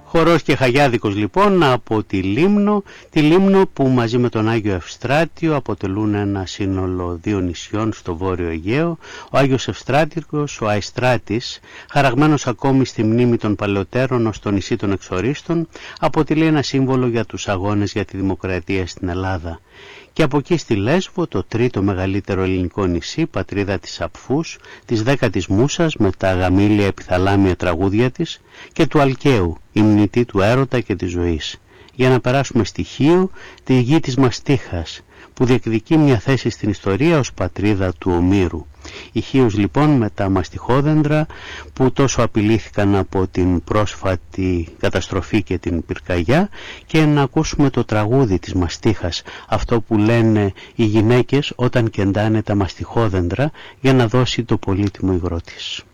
Χορός και Χαγιάδικος λοιπόν από τη Λίμνο που μαζί με τον Άγιο Ευστράτιο αποτελούν ένα σύνολο δύο νησιών στο Βόρειο Αιγαίο. Ο Άγιος Ευστράτικος, ο Αϊστράτης, χαραγμένος ακόμη στη μνήμη των παλαιότερων ως το νησί των εξορίστων, αποτελεί ένα σύμβολο για τους αγώνες για τη δημοκρατία στην Ελλάδα. Και από εκεί στη Λέσβο, το τρίτο μεγαλύτερο ελληνικό νησί, πατρίδα της Απφούς, της 10ης Μούσας με τα γαμήλια επιθαλάμια τραγούδια της και του Αλκαίου, υμνητή του έρωτα και της ζωής. Για να περάσουμε στη Χίο, τη γη της Μαστίχας, που διεκδικεί μια θέση στην ιστορία ως πατρίδα του Ομήρου. Η Χίος λοιπόν με τα μαστιχόδεντρα που τόσο απειλήθηκαν από την πρόσφατη καταστροφή και την πυρκαγιά, και να ακούσουμε το τραγούδι της μαστίχας, αυτό που λένε οι γυναίκες όταν κεντάνε τα μαστιχόδεντρα για να δώσει το πολύτιμο υγρό της.